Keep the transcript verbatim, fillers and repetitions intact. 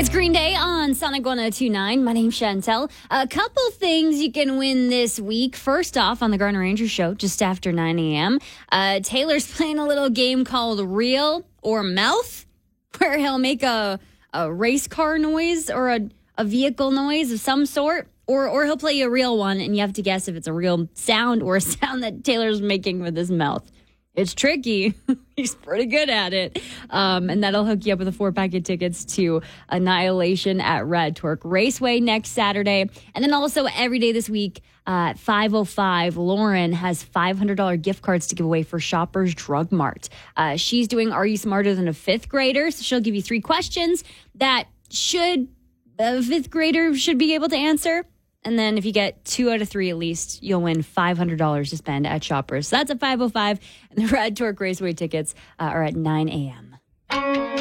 It's Green Day on Sonic one oh two point nine. My name's Chantel. A couple things you can win this week. First off, on the Garner Ranger Show, just after nine a.m., uh, Taylor's playing a little game called Reel or Mouth, where he'll make a, a race car noise or a, a vehicle noise of some sort, or or he'll play a real one, and you have to guess if it's a real sound or a sound that Taylor's making with his mouth. It's tricky. He's pretty good at it. Um, and that'll hook you up with a four-pack of tickets to Annihilation at Rad Torque Raceway next Saturday. And then also every day this week uh, at five oh five, Lauren has five hundred dollars gift cards to give away for Shoppers Drug Mart. Uh, she's doing Are You Smarter Than a Fifth Grader? So she'll give you three questions that should a fifth grader should be able to answer. And then if you get two out of three at least, you'll win five hundred dollars to spend at Shoppers. So that's at five oh five. And the Rad Torque Raceway tickets uh, are at nine a.m.